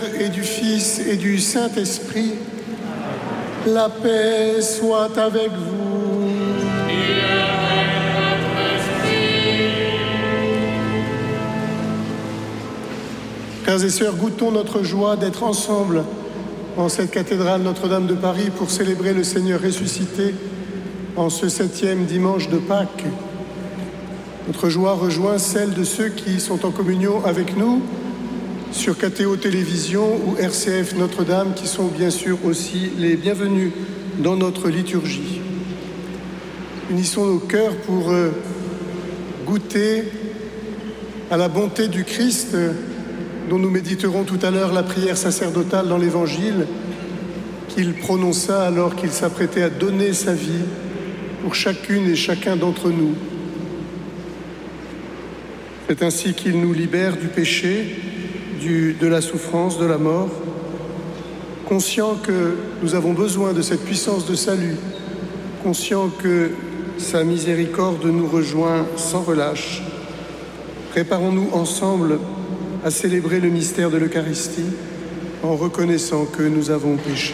Et du Fils et du Saint-Esprit, la paix soit avec vous. Et avec votre esprit. Frères et sœurs, goûtons notre joie d'être ensemble en cette cathédrale Notre-Dame de Paris pour célébrer le Seigneur ressuscité en ce 7e dimanche de Pâques. Notre joie rejoint celle de ceux qui sont en communion avec nous sur KTO Télévision ou RCF Notre-Dame, qui sont bien sûr aussi les bienvenus dans notre liturgie. Unissons nos cœurs pour goûter à la bonté du Christ, dont nous méditerons tout à l'heure la prière sacerdotale dans l'Évangile, qu'il prononça alors qu'il s'apprêtait à donner sa vie pour chacune et chacun d'entre nous. C'est ainsi qu'il nous libère du péché, de la souffrance, de la mort, conscient que nous avons besoin de cette puissance de salut, conscient que sa miséricorde nous rejoint sans relâche. Préparons-nous ensemble à célébrer le mystère de l'Eucharistie en reconnaissant que nous avons péché.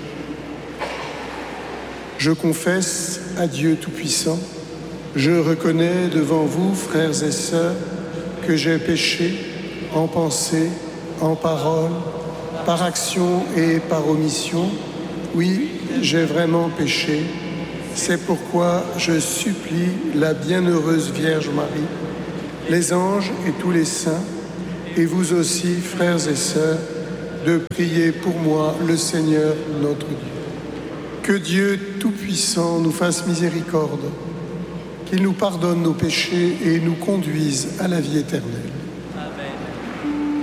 Je confesse à Dieu Tout-Puissant, je reconnais devant vous, frères et sœurs, que j'ai péché en pensée, en parole, par action et par omission. Oui, j'ai vraiment péché. C'est pourquoi je supplie la bienheureuse Vierge Marie, les anges et tous les saints, et vous aussi, frères et sœurs, de prier pour moi le Seigneur notre Dieu. Que Dieu Tout-Puissant nous fasse miséricorde, qu'il nous pardonne nos péchés et nous conduise à la vie éternelle.